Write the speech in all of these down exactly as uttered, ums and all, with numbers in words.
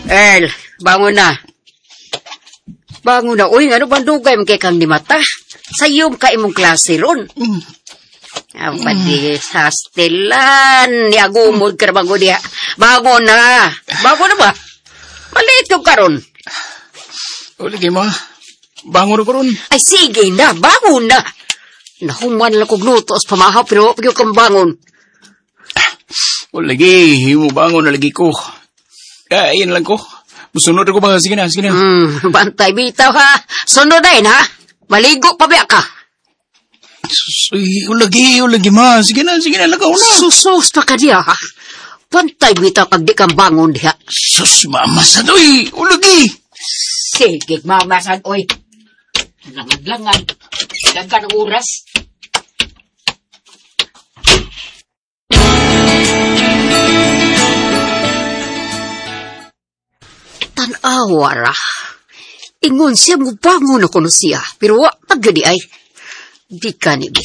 Earl, bangon na. Bangon na. Uy, ano ba dugay mo kay kang di mata? Sayom ka imong klase ron. Mm. Apa mm. di sa stilan. Niagumod ka na bago diha. Bangon na. Bangon na ba? Maliit yung karon. Ulit ma. Bangon na karon. Ay sige na. Bangon na. Nahuman lang kong lutos pamahaw pero pagyo kang bangon. O lagi, mo bangon na lagi ko. Kain lang ko. Sunod ako ba? Sige na, sige na. Hmm, bantay bitaw ha. Sunod na yun ha. Maligo pa ba ka? Uy, o lagi, o lagi ma. Sige na, sige na, lagaw na. Susus pa ka diya ha. Bantay bitaw kag di kang bangon diha. Sus, mamasan, uy, o lagi. Sige, mamasan, uy. Langad-langad. Langad ang oras. Tanawara. Ingon siya mo bangon ako no siya. Pero wa pagdi ay. Di ka ni bi.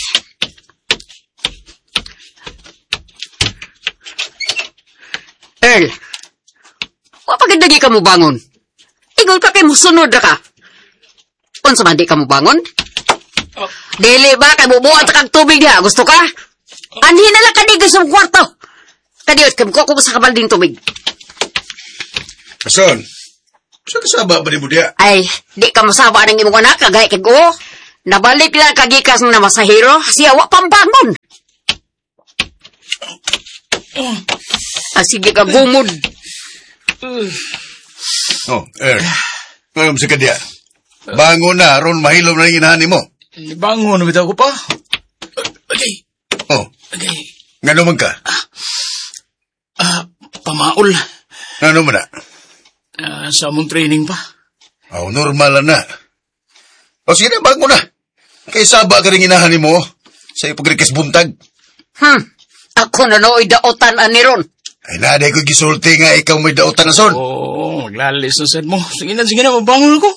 Earl. Wa pagdagi ka mo bangon. Ingon pa kay mo sunod ra ka. Unsa man di ka mo bangon? Oh. Dili ba kay bubuhat kag tubig diha? Gusto ka? Anhin na lang kadig sa kwarto. Kadiot kam ko ko sa kabalding tubig. Kason. Sa kasaba ba ni mo diya? Ay, di ka masaba ng imong anak, kagay kag o. Nabalik lang kagikas na masahiro, siya wa pambangon. Ah, sige ka, gumod. Oh, er. Ngayon si Kadya. Bangon na, ron mahilom na yung inahan mo. Bangon na bitaw ko pa. Okay. Oh. Okay. Nga naman ka? Ah, ah pamaol. Nga naman na? Uh, sa among training pa. Oh, normal na. O sige na, bago na. Kay saba ka rin inahan mo sa ipagrikas buntag. Hmm, ako na nooy daotan ani ron. Ay naday ko gisulti nga ikaw may daotan na son. Oo, oh, maglalis na sad mo. Sige na, sige na, mabangon ako.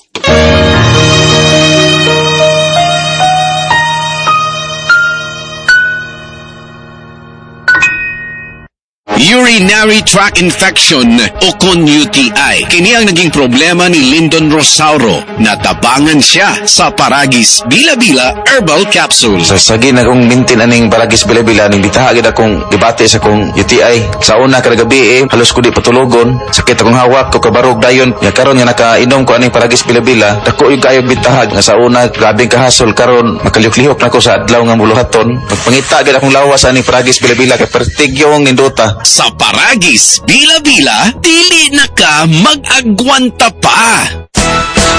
Urinary tract infection o kon U T I. Kini ang naging problema ni Lyndon Rosauro. Natabangan siya sa Paragis Bila-Bila Herbal Capsule. Sa sagin akong mintin aning Paragis Bila-Bila ning bitahagid akong debate sa akong U T I. Sa una kada gabi eh, halos ko di patulogon. Sakit akong hawak ko kabarog dayon. Ya karon nga nakainom ko aning Paragis Bila-Bila, dako yung kayog bitahag nga sa una grabing kahasol karon makalihok-lihok na ko sa adlaw nga muluhaton. Pagpangita gid akong lawas aning Paragis Bila-Bila kay pertigyong nindota. Sa Paragis Bila-Bila, dili na ka mag-agwanta pa.